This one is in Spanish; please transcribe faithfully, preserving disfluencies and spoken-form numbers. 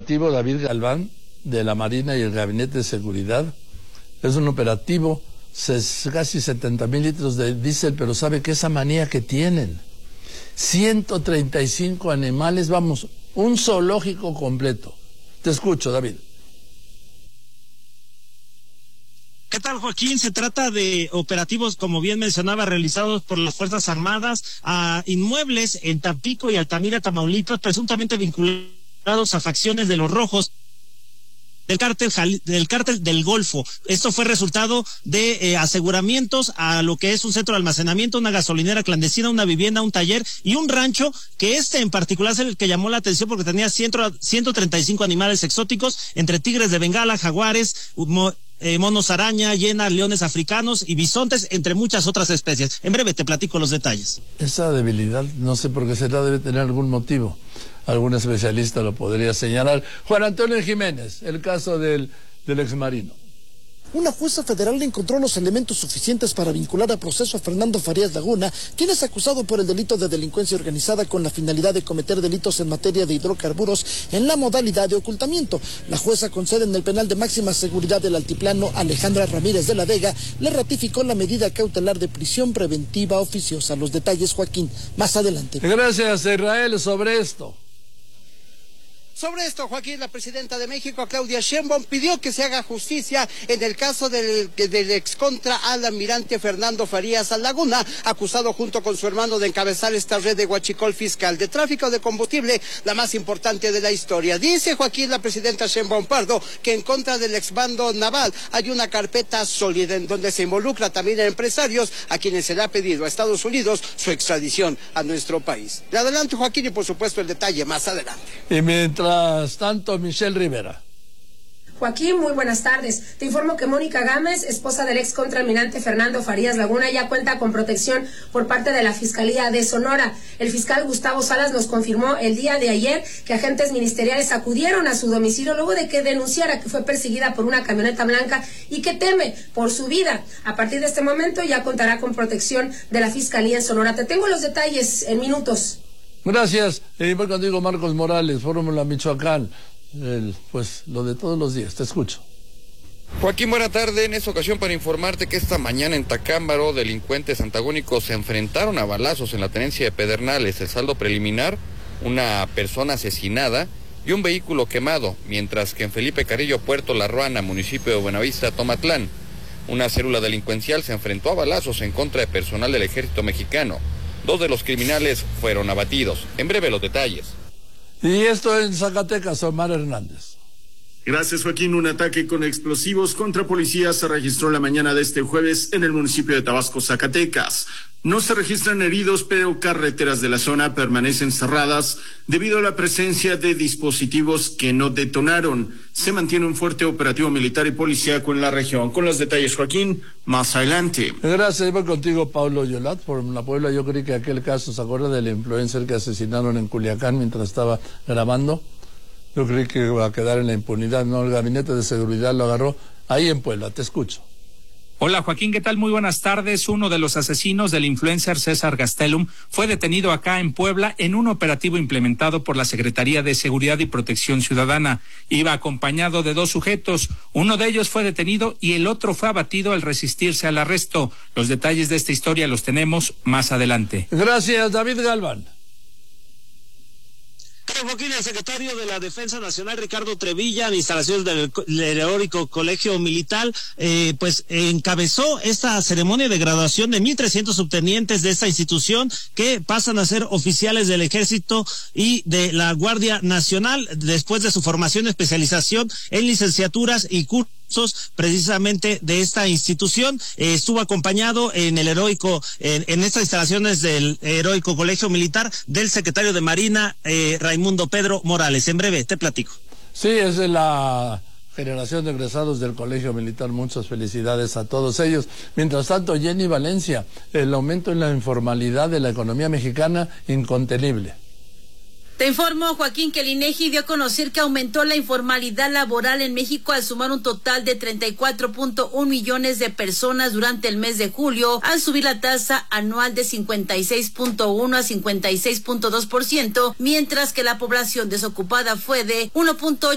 operativo David Galván de la Marina y el Gabinete de Seguridad. Es un operativo, casi setenta mil litros de diésel, pero ¿sabe qué? Esa manía que tienen. ciento treinta y cinco animales, vamos, un zoológico completo. Te escucho, David. ¿Qué tal, Joaquín? Se trata de operativos, como bien mencionaba, realizados por las Fuerzas Armadas a inmuebles en Tampico y Altamira, Tamaulipas, presuntamente vinculados a facciones de los Rojos del cártel del cártel del Golfo. Esto fue resultado de eh, aseguramientos a lo que es un centro de almacenamiento, una gasolinera clandestina, una vivienda, un taller y un rancho, que este en particular es el que llamó la atención porque tenía ciento treinta y cinco animales exóticos, entre tigres de Bengala, jaguares, mo, eh, monos araña, hienas, leones africanos y bisontes, entre muchas otras especies. En breve te platico los detalles. Esa debilidad, no sé por qué será, debe tener algún motivo. Algún especialista lo podría señalar. Juan Antonio Jiménez, el caso del, del exmarino. Una jueza federal encontró los elementos suficientes para vincular a proceso a Fernando Farías Laguna, quien es acusado por el delito de delincuencia organizada con la finalidad de cometer delitos en materia de hidrocarburos en la modalidad de ocultamiento. La jueza con sede en el penal de máxima seguridad del Altiplano, Alejandra Ramírez de la Vega, le ratificó la medida cautelar de prisión preventiva oficiosa. Los detalles, Joaquín, más adelante. Gracias, Israel, sobre esto. Sobre esto, Joaquín, la presidenta de México, Claudia Sheinbaum, pidió que se haga justicia en el caso del, del excontra almirante Fernando Farías Laguna, acusado junto con su hermano de encabezar esta red de huachicol fiscal de tráfico de combustible, la más importante de la historia. Dice, Joaquín, la presidenta Sheinbaum Pardo, que en contra del exbando naval hay una carpeta sólida en donde se involucra también a empresarios a quienes se le ha pedido a Estados Unidos su extradición a nuestro país. De adelante, Joaquín, y por supuesto el detalle más adelante. Y mientras tanto, Michelle Rivera. Joaquín, muy buenas tardes. Te informo que Mónica Gámez, esposa del ex contraalmirante Fernando Farías Laguna, ya cuenta con protección por parte de la Fiscalía de Sonora. El fiscal Gustavo Salas nos confirmó el día de ayer que agentes ministeriales acudieron a su domicilio luego de que denunciara que fue perseguida por una camioneta blanca y que teme por su vida. A partir de este momento ya contará con protección de la Fiscalía en Sonora. Te tengo los detalles en minutos. Gracias. Y voy contigo, Marcos Morales, Fórmula Michoacán. El, pues lo de todos los días. Te escucho. Joaquín, buena tarde. En esta ocasión para informarte que esta mañana en Tacámbaro delincuentes antagónicos se enfrentaron a balazos en la tenencia de Pedernales. El saldo preliminar, una persona asesinada y un vehículo quemado, mientras que en Felipe Carrillo, Puerto La Ruana, municipio de Buenavista, Tomatlán, una célula delincuencial se enfrentó a balazos en contra de personal del ejército mexicano. Dos de los criminales fueron abatidos. En breve los detalles. Y esto en Zacatecas, Omar Hernández. Gracias, Joaquín. Un ataque con explosivos contra policías se registró la mañana de este jueves en el municipio de Tabasco, Zacatecas. No se registran heridos, pero carreteras de la zona permanecen cerradas debido a la presencia de dispositivos que no detonaron. Se mantiene un fuerte operativo militar y policíaco en la región. Con los detalles, Joaquín, más adelante. Gracias, voy contigo, Pablo Yolat, por la Puebla. Yo creí que aquel caso, ¿se acuerda del influencer que asesinaron en Culiacán mientras estaba grabando? Yo creí que iba a quedar en la impunidad, no, el gabinete de seguridad lo agarró ahí en Puebla. Te escucho. Hola, Joaquín, ¿qué tal? Muy buenas tardes. Uno de los asesinos del influencer César Gastelum fue detenido acá en Puebla en un operativo implementado por la Secretaría de Seguridad y Protección Ciudadana. Iba acompañado de dos sujetos. Uno de ellos fue detenido y el otro fue abatido al resistirse al arresto. Los detalles de esta historia los tenemos más adelante. Gracias, David Galván. Joaquín, el secretario de la Defensa Nacional, Ricardo Trevilla, en instalaciones del, del heroico Colegio Militar, eh, pues encabezó esta ceremonia de graduación de mil trescientos subtenientes de esta institución que pasan a ser oficiales del Ejército y de la Guardia Nacional después de su formación y especialización en licenciaturas y cursos precisamente de esta institución. Eh, estuvo acompañado en el heroico, en, en estas instalaciones del heroico Colegio Militar del secretario de Marina, eh, Raimundo Pedro Morales. En breve te platico. Sí, es de la generación de egresados del Colegio Militar. Muchas felicidades a todos ellos. Mientras tanto, Jenny Valencia, el aumento en la informalidad de la economía mexicana incontenible. Te informo, Joaquín, que el INEGI dio a conocer que aumentó la informalidad laboral en México al sumar un total de treinta y cuatro punto uno millones de personas durante el mes de julio, al subir la tasa anual de cincuenta y seis punto uno a cincuenta y seis punto dos por ciento, mientras que la población desocupada fue de uno punto ocho